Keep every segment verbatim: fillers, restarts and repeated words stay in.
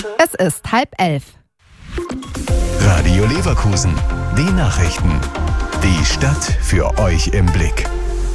Es ist halb elf. Radio Leverkusen, die Nachrichten. Die Stadt für euch im Blick.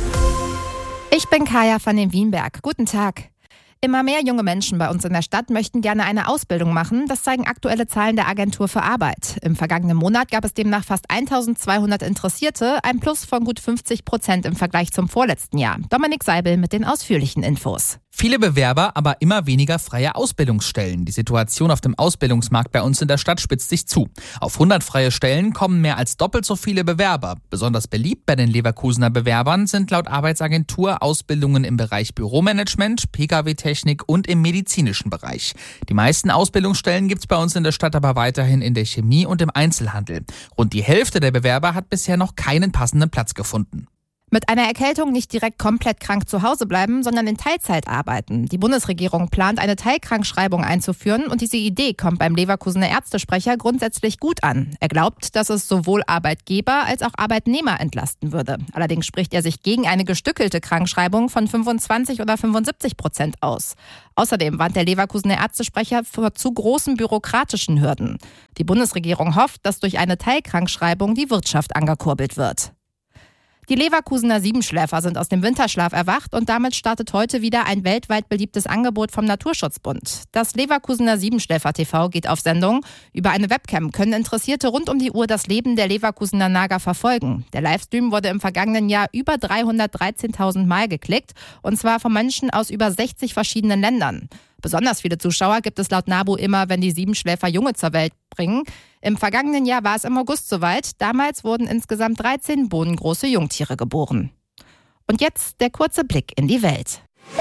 Ich bin Kaya von den Wienberg. Guten Tag. Immer mehr junge Menschen bei uns in der Stadt möchten gerne eine Ausbildung machen. Das zeigen aktuelle Zahlen der Agentur für Arbeit. Im vergangenen Monat gab es demnach fast eintausendzweihundert Interessierte, ein Plus von gut fünfzig Prozent im Vergleich zum vorletzten Jahr. Dominik Seibel mit den ausführlichen Infos. Viele Bewerber, aber immer weniger freie Ausbildungsstellen. Die Situation auf dem Ausbildungsmarkt bei uns in der Stadt spitzt sich zu. Auf hundert freie Stellen kommen mehr als doppelt so viele Bewerber. Besonders beliebt bei den Leverkusener Bewerbern sind laut Arbeitsagentur Ausbildungen im Bereich Büromanagement, Pkw-Technik und im medizinischen Bereich. Die meisten Ausbildungsstellen gibt es bei uns in der Stadt aber weiterhin in der Chemie und im Einzelhandel. Rund die Hälfte der Bewerber hat bisher noch keinen passenden Platz gefunden. Mit einer Erkältung nicht direkt komplett krank zu Hause bleiben, sondern in Teilzeit arbeiten. Die Bundesregierung plant, eine Teilkrankschreibung einzuführen und diese Idee kommt beim Leverkusener Ärztesprecher grundsätzlich gut an. Er glaubt, dass es sowohl Arbeitgeber als auch Arbeitnehmer entlasten würde. Allerdings spricht er sich gegen eine gestückelte Krankschreibung von fünfundzwanzig oder fünfundsiebzig Prozent aus. Außerdem warnt der Leverkusener Ärztesprecher vor zu großen bürokratischen Hürden. Die Bundesregierung hofft, dass durch eine Teilkrankschreibung die Wirtschaft angekurbelt wird. Die Leverkusener Siebenschläfer sind aus dem Winterschlaf erwacht und damit startet heute wieder ein weltweit beliebtes Angebot vom Naturschutzbund. Das Leverkusener Siebenschläfer-T V geht auf Sendung. Über eine Webcam können Interessierte rund um die Uhr das Leben der Leverkusener Nager verfolgen. Der Livestream wurde im vergangenen Jahr über dreihundertdreizehntausend Mal geklickt und zwar von Menschen aus über sechzig verschiedenen Ländern. Besonders viele Zuschauer gibt es laut NABU immer, wenn die Siebenschläfer Junge zur Welt bringen. Im vergangenen Jahr war es im August soweit. Damals wurden insgesamt dreizehn bodengroße Jungtiere geboren. Und jetzt der kurze Blick in die Welt.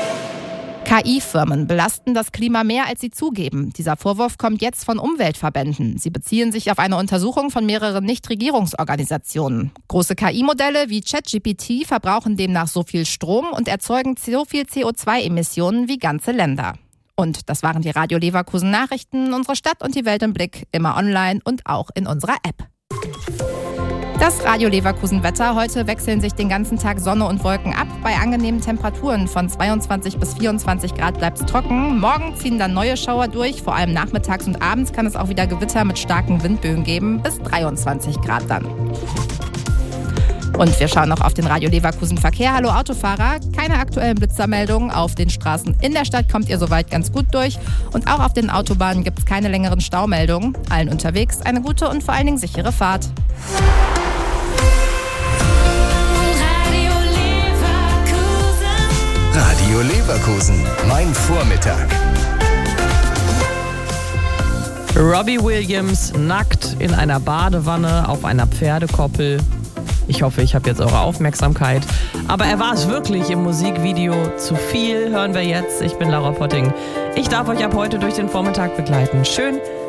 K I-Firmen belasten das Klima mehr, als sie zugeben. Dieser Vorwurf kommt jetzt von Umweltverbänden. Sie beziehen sich auf eine Untersuchung von mehreren Nichtregierungsorganisationen. Große K I-Modelle wie ChatGPT verbrauchen demnach so viel Strom und erzeugen so viel C O zwei Emissionen wie ganze Länder. Und das waren die Radio Leverkusen Nachrichten, unsere Stadt und die Welt im Blick, immer online und auch in unserer App. Das Radio Leverkusen Wetter. Heute wechseln sich den ganzen Tag Sonne und Wolken ab. Bei angenehmen Temperaturen von zweiundzwanzig bis vierundzwanzig Grad bleibt es trocken. Morgen ziehen dann neue Schauer durch. Vor allem nachmittags und abends kann es auch wieder Gewitter mit starken Windböen geben. Bis dreiundzwanzig Grad dann. Und wir schauen noch auf den Radio Leverkusen Verkehr. Hallo Autofahrer, keine aktuellen Blitzermeldungen. Auf den Straßen in der Stadt kommt ihr soweit ganz gut durch. Und auch auf den Autobahnen gibt es keine längeren Staumeldungen. Allen unterwegs eine gute und vor allen Dingen sichere Fahrt. Radio Leverkusen. Radio Leverkusen, mein Vormittag. Robbie Williams nackt in einer Badewanne auf einer Pferdekoppel. Ich hoffe, ich habe jetzt eure Aufmerksamkeit. Aber er war es wirklich im Musikvideo. Zu viel hören wir jetzt. Ich bin Laura Potting. Ich darf euch ab heute durch den Vormittag begleiten. Schön,